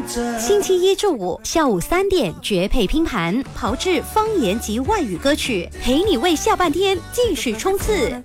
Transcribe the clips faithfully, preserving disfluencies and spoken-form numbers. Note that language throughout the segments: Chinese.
星期一至五下午三点绝配拼盘，炮制方言及外语歌曲，陪你为下半天继续冲刺。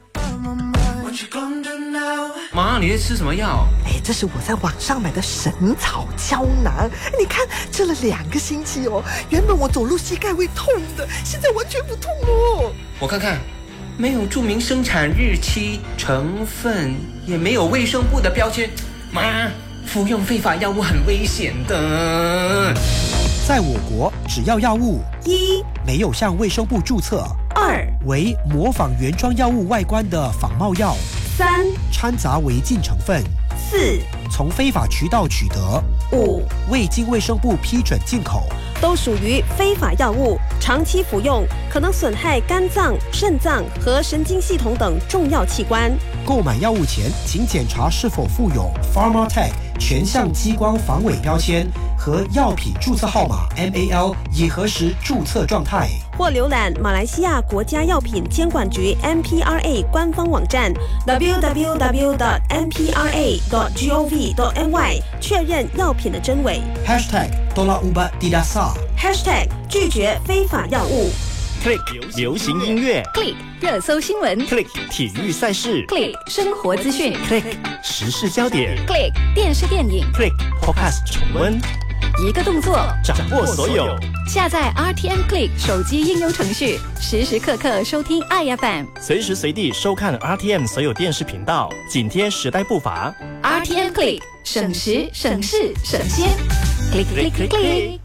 妈，你在吃什么药？ 哎，这是我在网上买的神草胶囊，你看吃了两个星期哦，原本我走路膝盖会痛的，现在完全不痛哦。 我看看，没有注明生产日期、成分，也没有卫生部的标签。妈，服用非法药物很危险的。 在我国，只要药物一没有向卫生部注册， 二为模仿原装药物外观的仿冒药， 三掺杂违禁成分， 四从非法渠道取得， 五未经卫生部批准进口， 都属于非法药物，长期服用可能损害肝脏、肾脏和神经系统等重要器官。 购买药物前，请检查是否附有 Pharmatech 全项激光防伪标签和药品注册号码 M A L， 以核实注册状态。 或浏览马来西亚国家药品监管局 M P R A 官方网站 double-u double-u double-u dot m p r a dot gov dot m y 确认药品的真伪。 Hashtag Tolak Ubat Tidak Sah Hashtag 拒绝非法药物。 Click 流行音乐 Click 热搜新闻 ，Click 体育赛事 Click 生活资讯 ，Click 时事焦点 Click 电视电影 ，Click Podcast 重温， 一个动作掌握所有。 下载 R T M Click 手机应用程序，时时刻刻收听 I F M， 随时随地收看 R T M 所有电视频道，紧贴时代步伐。 R T M Click 省时省事省先 ，Click Click Click。